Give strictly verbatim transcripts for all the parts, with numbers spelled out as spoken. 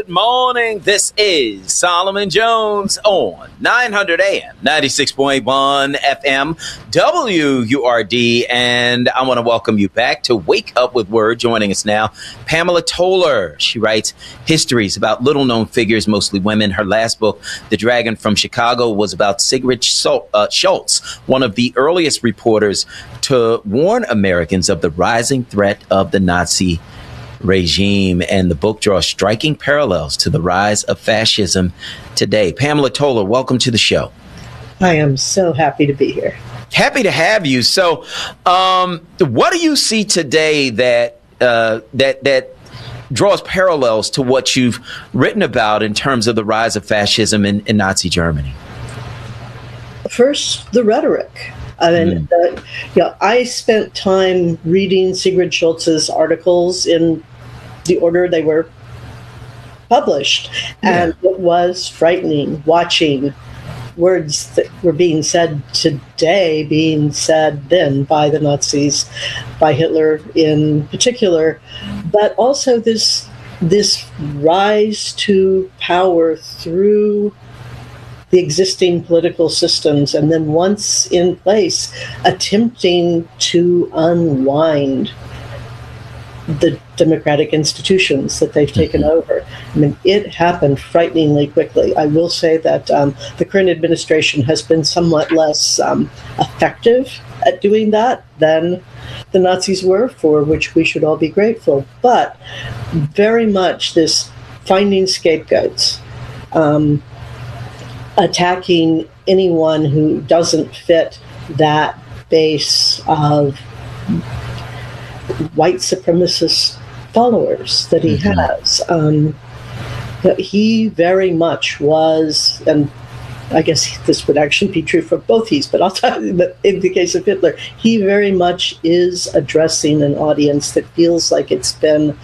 Good morning. This is Solomon Jones on nine hundred A M, ninety-six point one F M, W U R D. And I want to welcome you back to Wake Up with Word. Joining us now, Pamela Toller. She writes histories about little-known figures, mostly women. Her last book, The Dragon from Chicago, was about Sigrid Schultz, one of the earliest reporters to warn Americans of the rising threat of the Nazi regime, and the book draws striking parallels to the rise of fascism today. Pamela Toller, welcome to the show. I am so happy to be here. Happy to have you. So, um, what do you see today that uh, that that draws parallels to what you've written about in terms of the rise of fascism in, in Nazi Germany? First, the rhetoric. I mean, mm. uh, you know, I spent time reading Sigrid Schultz's articles in the order they were published, yeah. and it was frightening watching words that were being said today being said then by the Nazis, by Hitler in particular, but also this this rise to power through the existing political systems, and then once in place, attempting to unwind the democratic institutions that they've taken mm-hmm. over. I mean, it happened frighteningly quickly. I will say that um, the current administration has been somewhat less um, effective at doing that than the Nazis were, for which we should all be grateful. But very much this finding scapegoats, um, attacking anyone who doesn't fit that base of white supremacist followers that he mm-hmm. has. Um, he very much was, and I guess this would actually be true for both he's, but I'll tell you that in the case of Hitler, he very much is addressing an audience that feels like it's been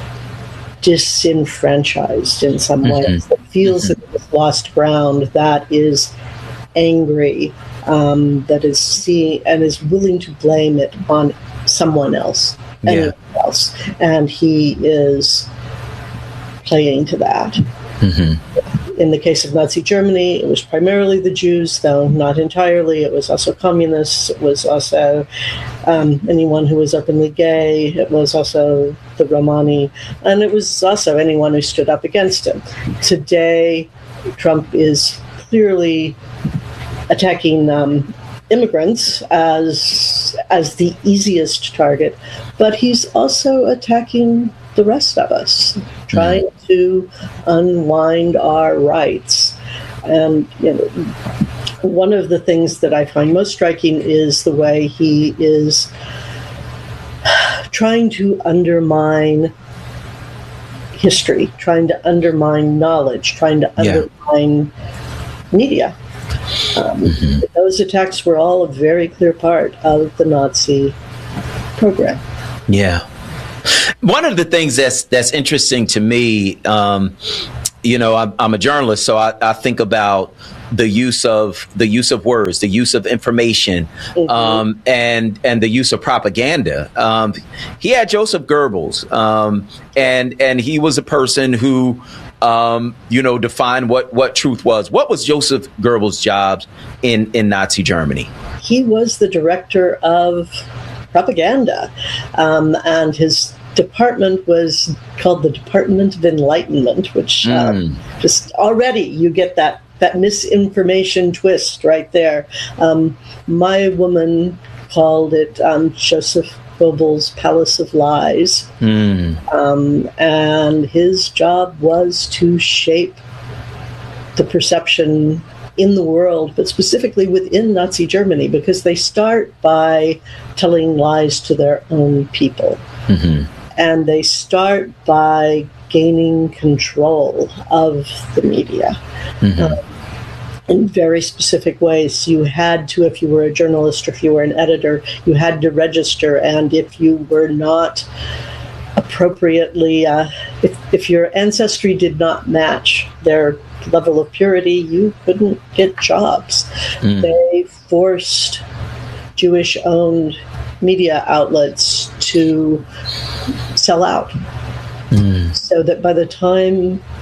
disenfranchised in some mm-hmm. ways, that feels mm-hmm. that it's lost ground, that is angry, um, that is seeing and is willing to blame it on someone else, anyone yeah. else, and he is playing to that. Mm-hmm. In the case of Nazi Germany, it was primarily the Jews, though not entirely. It was also communists. It was also um, anyone who was openly gay. It was also the Romani, and it was also anyone who stood up against him. Today, Trump is clearly attacking um, immigrants as as the easiest target, but he's also attacking the rest of us, trying mm. to unwind our rights. And you know, one of the things that I find most striking is the way he is trying to undermine history, trying to undermine knowledge, trying to yeah. undermine media. Um, mm-hmm. Those attacks were all a very clear part of the Nazi program. Yeah. One of the things that's that's interesting to me, um, you know, I'm, I'm a journalist, so I, I think about the use of the use of words, the use of information, mm-hmm. um, and and the use of propaganda. Um, he had Joseph Goebbels, um, and and he was a person who, um, you know, defined what what truth was. What was Joseph Goebbels' job in in Nazi Germany? He was the director of propaganda, um, and his department was called the Department of Enlightenment, which mm. um, just already you get that that misinformation twist right there. Um, my woman called it um, Joseph Goebbels' Palace of Lies, mm. um, and his job was to shape the perception in the world, but specifically within Nazi Germany, because they start by telling lies to their own people. Mm-hmm. And they start by gaining control of the media mm-hmm. uh, in very specific ways. You had to, if you were a journalist or if you were an editor, you had to register. And if you were not appropriately, uh, if, if your ancestry did not match their level of purity, you couldn't get jobs. Mm. They forced Jewish-owned media outlets to sell out, mm. so that by the time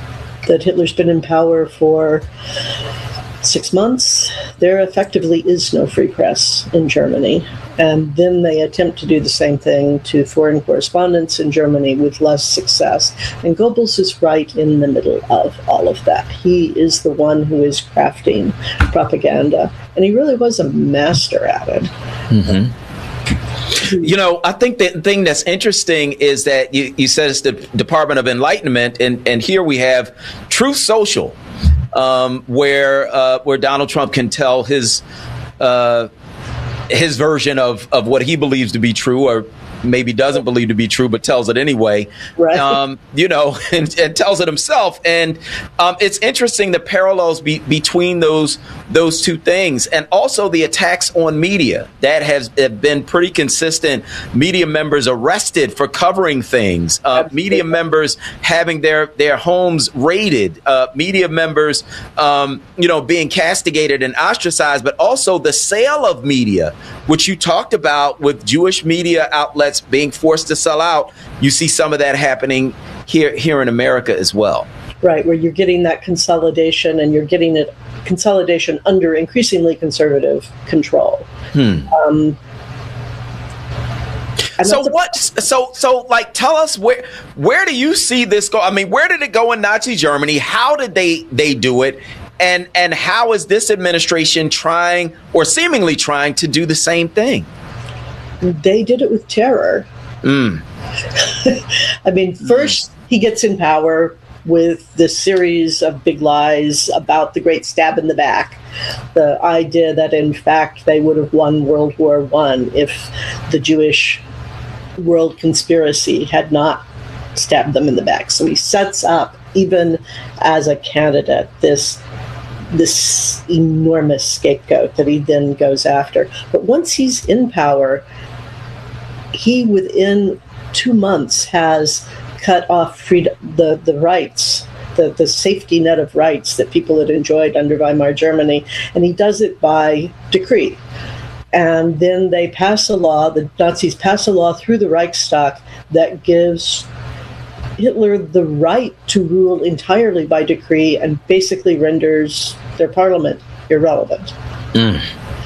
that Hitler's been in power for six months, there effectively is no free press in Germany. And then they attempt to do the same thing to foreign correspondents in Germany with less success. And Goebbels is right in the middle of all of that. He is the one who is crafting propaganda. And he really was a master at it. Mm-hmm. You know, I think the thing that's interesting is that you, you said it's the Department of Enlightenment, and, and here we have Truth Social, um, where uh, where Donald Trump can tell his uh, his version of, of what he believes to be true, or maybe doesn't believe to be true, but tells it anyway, right. um, you know, and, and tells it himself. And um, it's interesting the parallels be, between those those two things, and also the attacks on media that has have been pretty consistent. Media members arrested for covering things, uh, media members having their their homes raided, uh, media members, um, you know, being castigated and ostracized, but also the sale of media, which you talked about with Jewish media outlets being forced to sell out. You see some of that happening here here in America as well. Right, where you're getting that consolidation, and you're getting it consolidation under increasingly conservative control. Hmm. Um, so what? So so like, tell us where where do you see this go? I mean, where did it go in Nazi Germany? How did they they do it? And and how is this administration trying, or seemingly trying, to do the same thing? They did it with terror. Mm. I mean, first he gets in power with this series of big lies about the Great Stab in the Back, the idea that in fact they would have won World War One if the Jewish world conspiracy had not stabbed them in the back. So he sets up, even as a candidate, this this enormous scapegoat that he then goes after. But once he's in power, he within two months has cut off freedom, the, the rights, the, the safety net of rights that people had enjoyed under Weimar Germany, and he does it by decree. And then they pass a law, the Nazis pass a law through the Reichstag that gives Hitler the right to rule entirely by decree and basically renders their parliament irrelevant. Mm.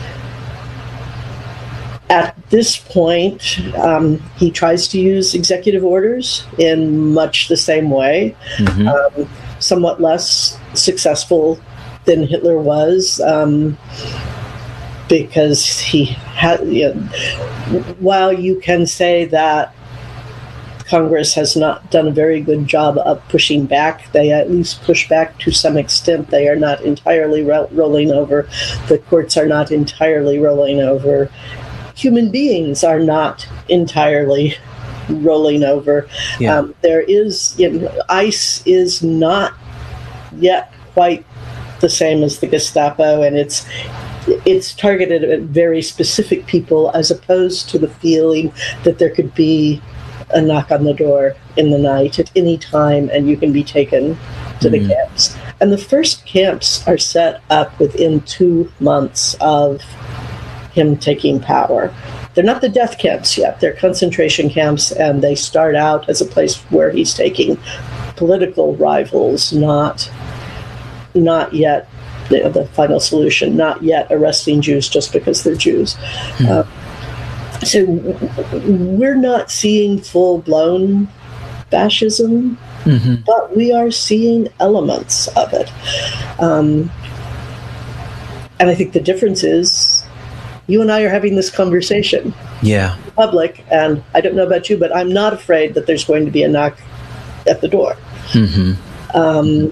At this point, um, he tries to use executive orders in much the same way, mm-hmm. um, somewhat less successful than Hitler was, um, because he had, you know, while you can say that Congress has not done a very good job of pushing back, they at least push back to some extent. They are not entirely ro- rolling over. The courts are not entirely rolling over. Human beings are not entirely rolling over. Yeah. Um, there is, you know, ICE is not yet quite the same as the Gestapo, and it's it's targeted at very specific people, as opposed to the feeling that there could be a knock on the door in the night at any time and you can be taken to mm-hmm. the camps. And the first camps are set up within two months of him taking power. They're not the death camps yet. They're concentration camps, and they start out as a place where he's taking political rivals, not not yet you know, the final solution, not yet arresting Jews just because they're Jews. Mm-hmm. Uh, so we're not seeing full-blown fascism, mm-hmm. but we are seeing elements of it. Um, and I think the difference is you and I are having this conversation yeah. in public, and I don't know about you, but I'm not afraid that there's going to be a knock at the door. Mm-hmm. Um,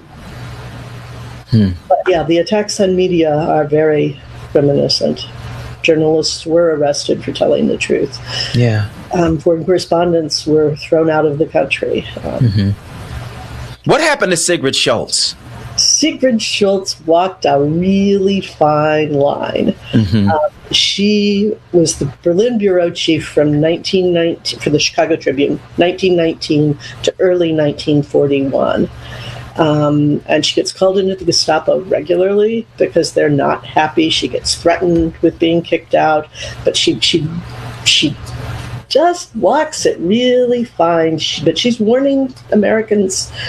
hmm. But yeah, the attacks on media are very reminiscent. Journalists were arrested for telling the truth. Yeah. Um, foreign correspondents were thrown out of the country. Um, mm-hmm. What happened to Sigrid Schultz? Sigrid Schultz walked a really fine line. Mm-hmm. Uh, she was the Berlin bureau chief from nineteen nineteen for the Chicago Tribune, nineteen nineteen to early nineteen forty-one. Um, and she gets called into the Gestapo regularly because they're not happy. She gets threatened with being kicked out, but she she she just walks it really fine. She, but she's warning Americans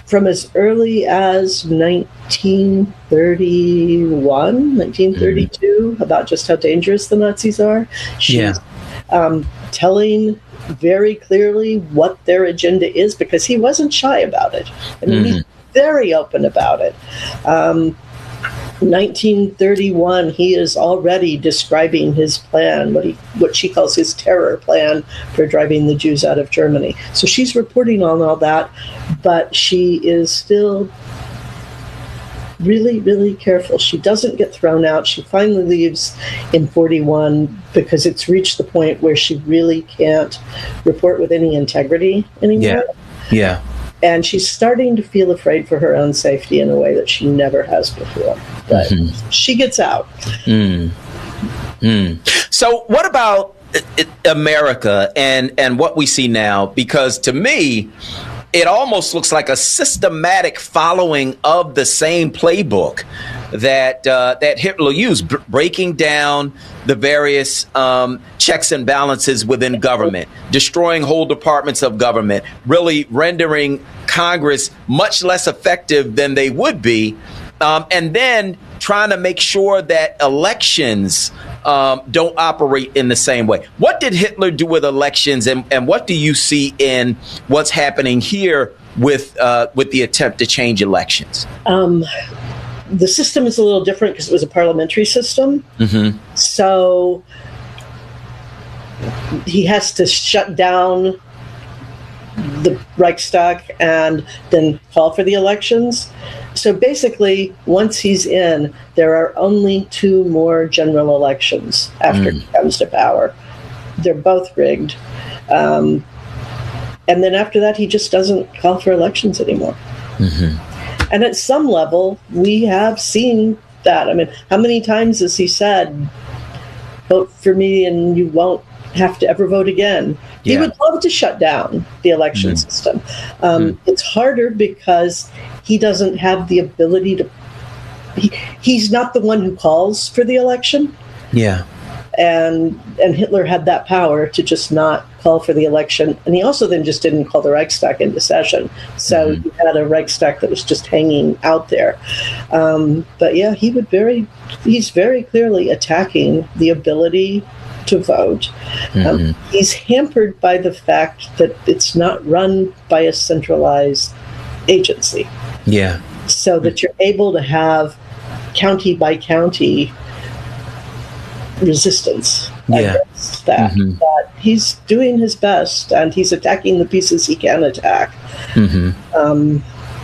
from as early as nineteen thirty-one, nineteen thirty-two, mm-hmm. about just how dangerous the Nazis are. She's yeah. um, telling very clearly what their agenda is, because he wasn't shy about it. I mean, mm-hmm. he's very open about it. Um, nineteen thirty-one, he is already describing his plan, what he, what she calls his terror plan for driving the Jews out of Germany. So she's reporting on all that, but she is still really, really careful. She doesn't get thrown out. She finally leaves in forty-one because it's reached the point where she really can't report with any integrity anymore. Yeah. Yeah. And she's starting to feel afraid for her own safety in a way that she never has before. But mm-hmm. she gets out. Mm. Mm. So what about America and, and what we see now? Because to me, it almost looks like a systematic following of the same playbook that uh, that Hitler used, b- breaking down the various um, checks and balances within government, destroying whole departments of government, really rendering Congress much less effective than they would be, um, and then trying to make sure that elections um, don't operate in the same way. What did Hitler do with elections, and, and what do you see in what's happening here with uh, with the attempt to change elections? Um, the system is a little different because it was a parliamentary system. Mm-hmm. So he has to shut down the Reichstag and then call for the elections. So basically, once he's in, there are only two more general elections after mm. he comes to power. They're both rigged. Um, and then after that, he just doesn't call for elections anymore. Mm-hmm. And at some level, we have seen that. I mean, how many times has he said, vote for me and you won't have to ever vote again? Yeah. He would love to shut down the election mm-hmm. system. Um, mm-hmm. It's harder because he doesn't have the ability to, he, he's not the one who calls for the election. Yeah. And and Hitler had that power to just not call for the election. And he also then just didn't call the Reichstag into session. So mm-hmm. you had a Reichstag that was just hanging out there. Um, but yeah, he would very, he's very clearly attacking the ability to vote. Mm-hmm. Um, he's hampered by the fact that it's not run by a centralized agency. Yeah. So that you're able to have county by county resistance yeah. against that. Mm-hmm. But he's doing his best, and he's attacking the pieces he can attack. Mm-hmm. Um,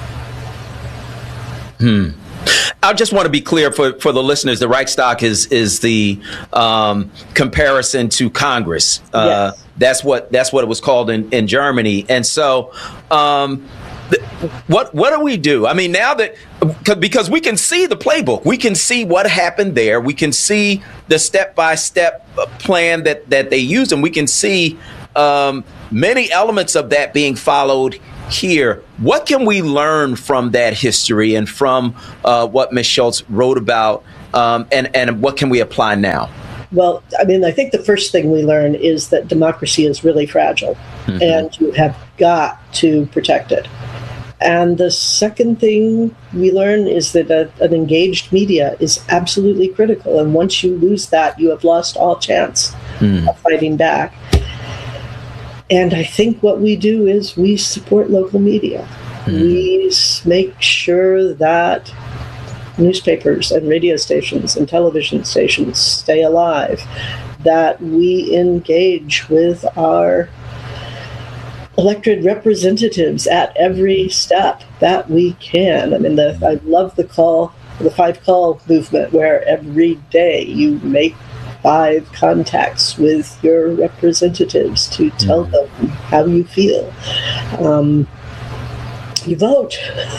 hmm. I just want to be clear for, for the listeners. The Reichstag is is the um, comparison to Congress. Uh, yes. That's what that's what it was called in, in Germany. And so, um, th- what what do we do? I mean, now that because we can see the playbook, we can see what happened there. We can see the step by step plan that that they used, and we can see um, many elements of that being followed here. What can we learn from that history and from uh, what Miz Schultz wrote about, um, and, and what can we apply now? Well, I mean, I think the first thing we learn is that democracy is really fragile, mm-hmm. and you have got to protect it. And the second thing we learn is that a, an engaged media is absolutely critical. And once you lose that, you have lost all chance mm. of fighting back. And I think what we do is we support local media. Mm. We make sure that newspapers and radio stations and television stations stay alive, that we engage with our elected representatives at every step that we can. I mean, the, I love the call, the five call movement, where every day you make five contacts with your representatives to tell them how you feel. Um, you vote.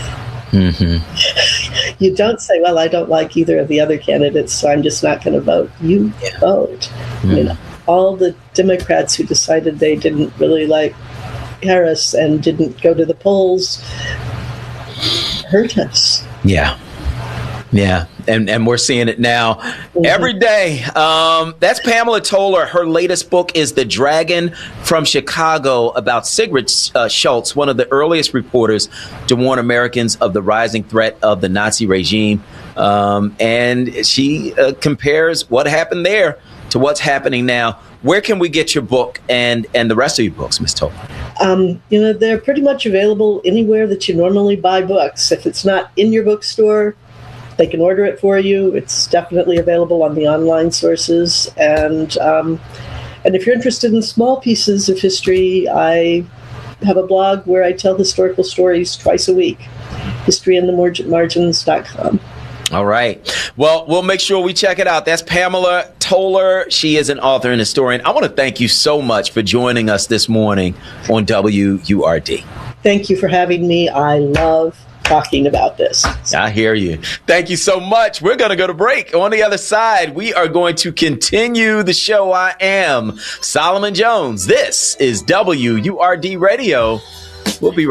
Mm-hmm. You don't say, well, I don't like either of the other candidates, so I'm just not going to vote. You yeah. vote. Mm-hmm. You know, all the Democrats who decided they didn't really like Harris and didn't go to the polls hurt us. Yeah. Yeah, and, and we're seeing it now mm-hmm. every day. Um, that's Pamela Toler. Her latest book is The Dragon from Chicago, about Sigrid uh, Schultz, one of the earliest reporters to warn Americans of the rising threat of the Nazi regime. Um, and she uh, compares what happened there to what's happening now. Where can we get your book and, and the rest of your books, Miz Toler? Um, you know, they're pretty much available anywhere that you normally buy books. If it's not in your bookstore, they can order it for you. It's definitely available on the online sources. And um, and if you're interested in small pieces of history, I have a blog where I tell historical stories twice a week, history in the margins dot com. All right. Well, we'll make sure we check it out. That's Pamela Toler. She is an author and historian. I want to thank you so much for joining us this morning on W U R D. Thank you for having me. I love talking about this. I hear you. Thank you so much. We're going to go to break. On the other side, we are going to continue the show. I am Solomon Jones. This is W U R D Radio. We'll be right back.